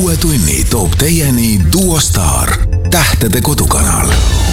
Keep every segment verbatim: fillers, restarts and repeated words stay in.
uue tunni toob teieni Duo Star, tähtede kodukanal.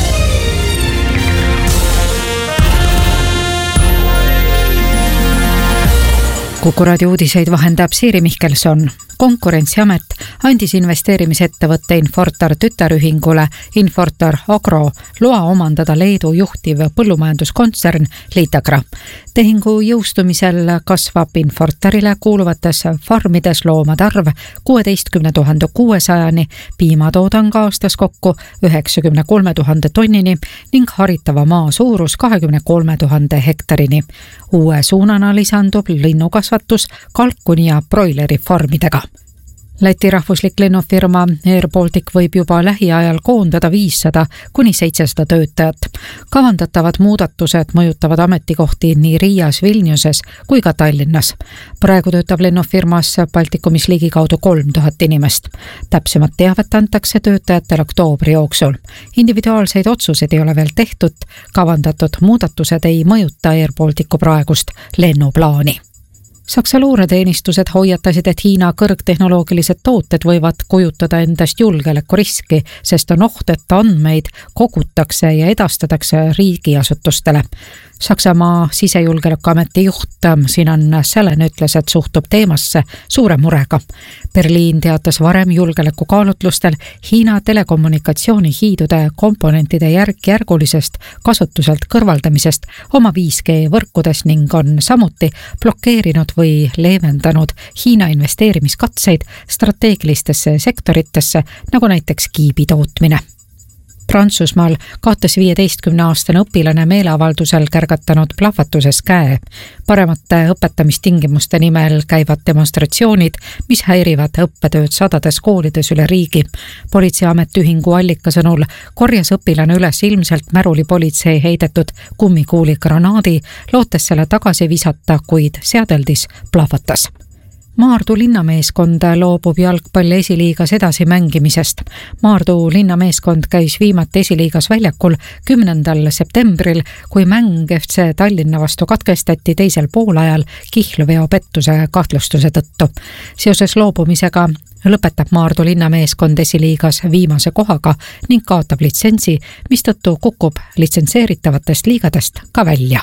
Kuku raadio uudiseid vahendab Siiri Mihkelson. Konkurentsiamet andis investeerimisettevõtte Infortar tütarühingule Infortar Agro loa omandada Leedu juhtiv põllumajanduskontsern Litagra. Tehingu jõustumisel kasvab Infortarile kuuluvates farmides loomade arv kuueteistkümne tuhande kuuesajani, piimatoodang aastas kokku üheksakümne kolme tuhande tonnini ning haritava maa suurus kahekümne kolme tuhande hektarini. Uue suunana lisandub linnukasvatus kalkuni ja broileri farmidega. Läti rahvuslik lennufirma Air Baltic võib juba lähiajal koondada viissada kuni seitsesada töötajat. Kavandatavad muudatused mõjutavad ametikohti nii Riias, Vilniuses kui ka Tallinnas. Praegu töötab lennufirmas Baltikumis ligikaudu kolm tuhat inimest. Täpsemat teavet antakse töötajatele oktoobri jooksul. Individuaalseid otsuseid ei ole veel tehtud, kavandatud muudatused ei mõjuta Air Balticu praegust lennuplaani. Saksa luureteenistused hoiatasid, et Hiina kõrgtehnoloogilised tooted võivad kujutada endast julgeolekuriski, sest on oht, et andmeid kogutakse ja edastatakse riigiasutustele. Saksamaa sisejulgeolekuameti juht Sinan Sälen ütles, et suhtub teemasse suure murega. Berliin teatas varem julgeolekukaalutlustel Hiina telekommunikatsioonihiidude komponentide järk-järgulisest kasutuselt kõrvaldamisest oma viis G võrkudes ning on samuti blokeerinud või leevendanud Hiina investeerimiskatseid strateegilistesse sektoritesse, nagu näiteks kiibi tootmine. Prantsusmaal kaotas viieteistkümne aastane õpilane meeleavaldusel kärgatanud plahvatuses käe. Paremate õpetamistingimuste nimel käivad demonstratsioonid, mis häirivad õppetööd sadades koolides üle riigi. Politseiametiühingu allika sõnul korjas õpilane üles ilmselt märuli politsei heidetud kummikuuli granaadi, lootes selle tagasi visata, kuid seadeldis plahvatas. Maardu linnameeskond loobub jalgpalli esiliigas edasi mängimisest. Maardu linnameeskond käis viimati esiliigas väljakul kümnendal septembril, kui mäng F C Tallinna vastu katkestati teisel poolajal kihlveopettuse kahtlustuse tõttu. Seoses loobumisega lõpetab Maardu linnameeskond esiliigas viimase kohaga ning kaotab litsentsi, mistõttu kukub litsenseeritavatest liigadest ka välja.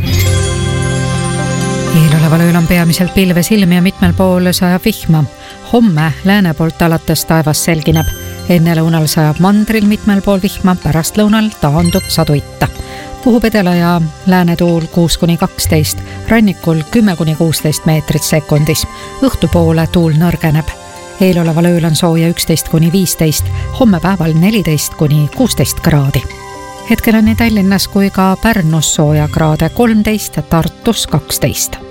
Eeloleval ööl on peamiselt pilves ilm ja mitmel pool sajab vihma. Homme lääne poolt alates taevas selgineb. Enne lõunal sajab mandril mitmel pool vihma, pärast lõunal taandub saduitta. Puhub edela ja lääne tuul kuus kuni kaksteist, rannikul kümme kuni kuusteist meetrit sekundis. Õhtupoole tuul nõrgeneb. Eeloleval ööl on sooja üksteist kuni viisteist, homme päeval neliteist kuni kuusteist kraadi. Hetkel on nii Tallinnas kui ka Pärnus sooja kraade kolmteist, Tartus kaksteist.